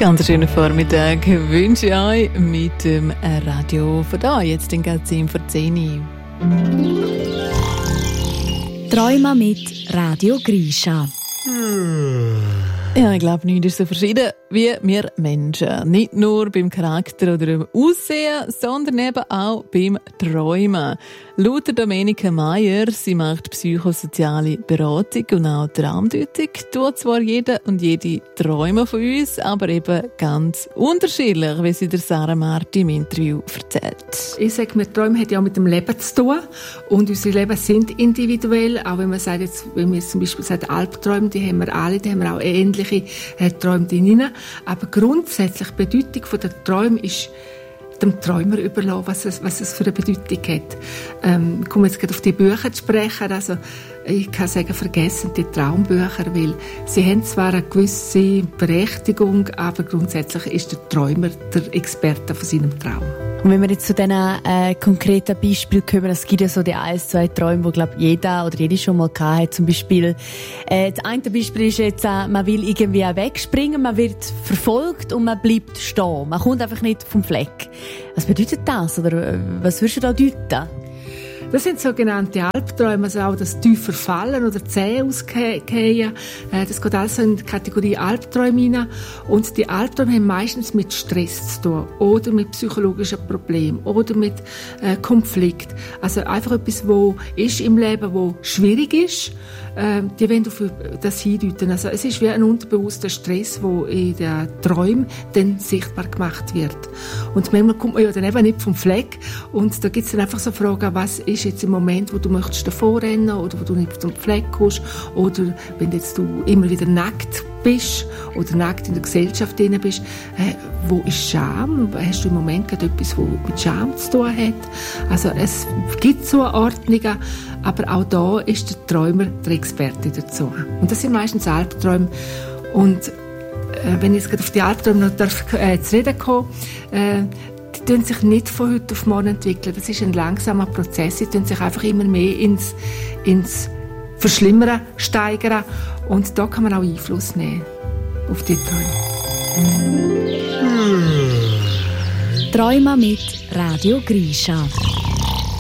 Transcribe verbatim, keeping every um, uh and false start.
Ganz schönen Vormittag wünsche ich euch mit dem Radio von da. Jetzt den ganzen vor zehn Uhr. Träume mit Radio Grisha. Ja, ich glaube, nichts ist so verschieden wie wir Menschen. Nicht nur beim Charakter oder im Aussehen, sondern eben auch beim Träumen. Laut Domenica Meyer, sie macht psychosoziale Beratung und auch Traumdeutung, tut zwar jeder und jede Träume von uns, aber eben ganz unterschiedlich, wie sie der Sarah Marti im Interview erzählt. Ich sage mir, Träume haben ja auch mit dem Leben zu tun und unsere Leben sind individuell, auch wenn man sagt, jetzt, wenn wir zum Beispiel sagen, Albträume, die haben wir alle, die haben wir auch ähnliche äh, Träume drin. Aber grundsätzlich die Bedeutung der Träume ist dem Träumer überlassen, was es, was es für eine Bedeutung hat. Ähm, ich komme jetzt gerade auf die Bücher zu sprechen. Also, ich kann sagen, vergessen die Traumbücher, weil sie haben zwar eine gewisse Berechtigung, aber grundsätzlich ist der Träumer der Experte von seinem Traum. Und wenn wir jetzt zu diesen äh, konkreten Beispielen kommen, es gibt ja so die ein, zwei Träume, die, glaube jeder oder jede schon mal hatte. Zum Beispiel, äh, das eine Beispiel ist jetzt, äh, man will irgendwie wegspringen, man wird verfolgt und man bleibt stehen. Man kommt einfach nicht vom Fleck. Was bedeutet das? Oder was würdest du da deuten? Das sind sogenannte Albträume, also auch das tiefer Fallen oder Zähne ausgehen. Das geht also in die Kategorie Albträume hinein. Und die Albträume haben meistens mit Stress zu tun oder mit psychologischen Problemen oder mit äh, Konflikt. Also einfach etwas, was ist im Leben, wo schwierig ist. Äh, die wollen auf das hindeuten. Also es ist wie ein unterbewusster Stress, der in den Träumen dann sichtbar gemacht wird. Und manchmal kommt man ja dann eben nicht vom Fleck. Und da gibt es dann einfach so Fragen, was ist jetzt im Moment, wo du möchtest davor rennen oder wo du nicht zum Fleck kommst oder wenn jetzt du immer wieder nackt bist oder nackt in der Gesellschaft drin bist, äh, wo ist Scham? Hast du im Moment gerade etwas, was mit Scham zu tun hat? Also es gibt so Ordnungen, aber auch da ist der Träumer der Experte dazu. Und das sind meistens Albträume. Und äh, wenn ich jetzt gerade auf die Albträume noch darf, äh, zu reden komme, äh, die tun sich nicht von heute auf morgen entwickeln. Das ist ein langsamer Prozess. Sie tun sich einfach immer mehr ins, ins Verschlimmern steigern. Und da kann man auch Einfluss nehmen auf die Träume. Träume mit Radio Grisha.